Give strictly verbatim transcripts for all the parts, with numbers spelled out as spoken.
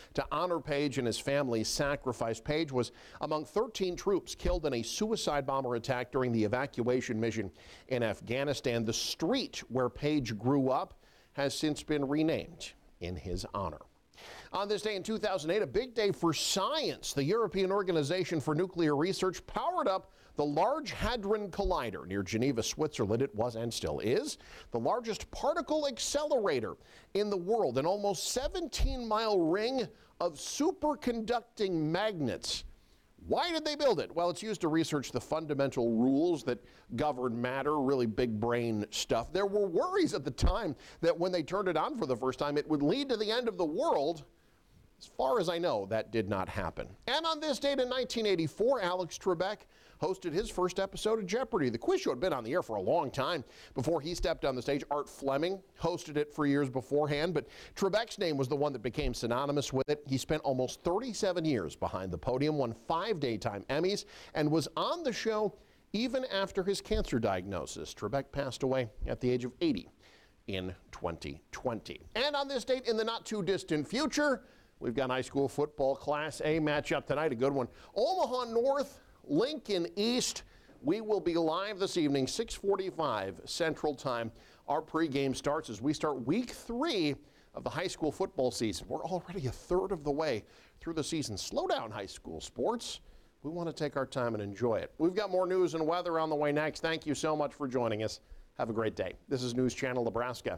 to honor Page and his family's sacrifice. Page was among thirteen troops killed in a suicide bomber attack during the evacuation mission in Afghanistan. The street where Page grew up has since been renamed in his honor. On this day in two thousand eight, a big day for science. The European Organization for Nuclear Research powered up the Large Hadron Collider near Geneva, Switzerland. It was and still is the largest particle accelerator in the world, an almost seventeen mile ring of superconducting magnets. Why did they build it? Well, it's used to research the fundamental rules that govern matter, really big brain stuff. There were worries at the time that when they turned it on for the first time, it would lead to the end of the world. As far as I know, that did not happen. And on this date in nineteen eighty-four, Alex Trebek hosted his first episode of Jeopardy! The quiz show had been on the air for a long time before he stepped on the stage. Art Fleming hosted it for years beforehand, but Trebek's name was the one that became synonymous with it. He spent almost thirty-seven years behind the podium, won five Daytime Emmys, and was on the show even after his cancer diagnosis. Trebek passed away at the age of eighty in twenty twenty. And on this date in the not-too-distant future, we've got high school football Class A matchup tonight, a good one. Omaha North, Lincoln East. We will be live this evening, six forty-five Central Time. Our pregame starts as we start week three of the high school football season. We're already a third of the way through the season. Slow down, high school sports. We want to take our time and enjoy it. We've got more news and weather on the way next. Thank you so much for joining us. Have a great day. This is News Channel Nebraska.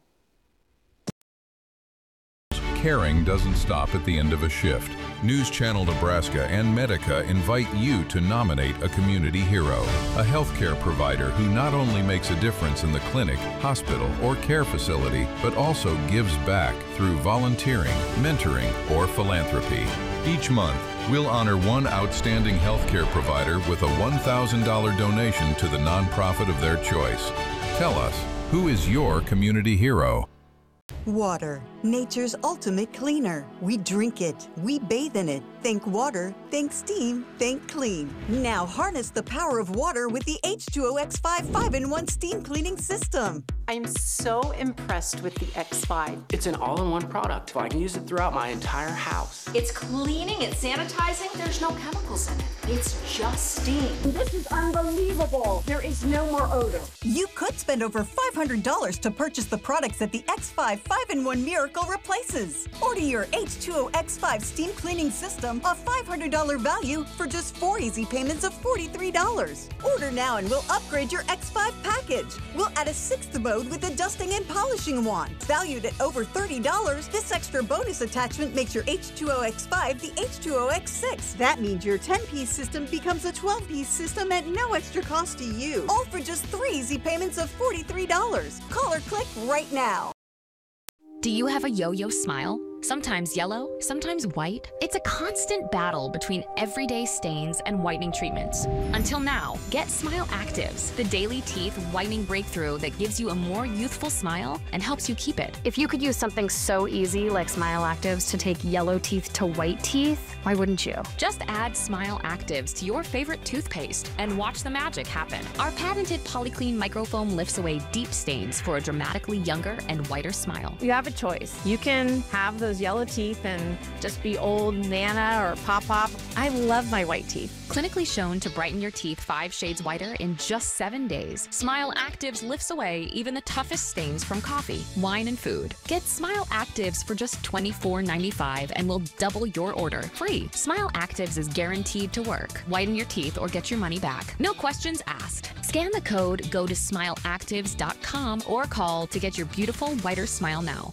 Caring doesn't stop at the end of a shift. News Channel Nebraska and Medica invite you to nominate a community hero, a healthcare provider who not only makes a difference in the clinic, hospital, or care facility, but also gives back through volunteering, mentoring, or philanthropy. Each month, we'll honor one outstanding healthcare provider with a one thousand dollar donation to the nonprofit of their choice. Tell us, who is your community hero? Water, nature's ultimate cleaner. We drink it, we bathe in it. Think water, think steam, think clean. Now harness the power of water with the H two O X five five in one steam cleaning system. I'm so impressed with the X five. It's an all-in-one product, so I can use it throughout my entire house. It's cleaning, it's sanitizing, there's no chemicals in it. It's just steam. This is unbelievable. There is no more odor. You could spend over five hundred dollars to purchase the products that the X five five in one Miracle replaces. Order your H two O X five steam cleaning system, a five hundred dollar value, for just four easy payments of forty-three dollars. Order now and we'll upgrade your X five package. We'll add a sixth mode with a dusting and polishing wand. Valued at over thirty dollars, this extra bonus attachment makes your H two O X five the H two O X six. That means your ten piece system becomes a twelve piece system at no extra cost to you. All for just three easy payments of forty-three dollars. Call or click right now. Do you have a yo-yo smile? Sometimes yellow, sometimes white. It's a constant battle between everyday stains and whitening treatments. Until now, get Smile Actives, the daily teeth whitening breakthrough that gives you a more youthful smile and helps you keep it. If you could use something so easy like Smile Actives to take yellow teeth to white teeth, why wouldn't you? Just add Smile Actives to your favorite toothpaste and watch the magic happen. Our patented Polyclean microfoam lifts away deep stains for a dramatically younger and whiter smile. You have a choice. You can have those yellow teeth and just be old Nana or Pop Pop. I love my white teeth. Clinically shown to brighten your teeth five shades whiter in just seven days, Smile Actives lifts away even the toughest stains from coffee, wine, and food. Get Smile Actives for just twenty-four ninety-five and we'll double your order free. Smile Actives is guaranteed to work. Whiten your teeth or get your money back. No questions asked. Scan the code, go to smile actives dot com or call to get your beautiful whiter smile now.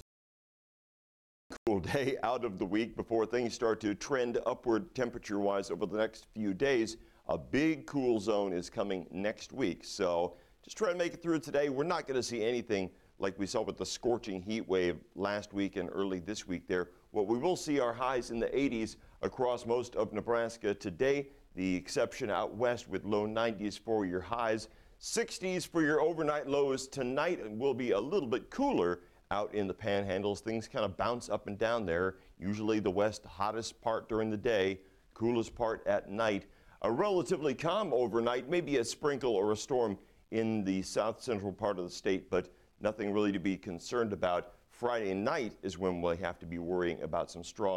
Cool day out of the week before things start to trend upward temperature-wise over the next few days. A big cool zone is coming next week, so just try to make it through today. We're not going to see anything like we saw with the scorching heat wave last week and early this week there. What we will see are highs in the eighties across most of Nebraska today, the exception out west with low nineties for your highs. sixties for your overnight lows tonight, and will be a little bit cooler out in the panhandles. Things kind of bounce up and down there. Usually the west hottest part during the day, coolest part at night. A relatively calm overnight, maybe a sprinkle or a storm in the south central part of the state, but nothing really to be concerned about. Friday night is when we'll have to be worrying about some strong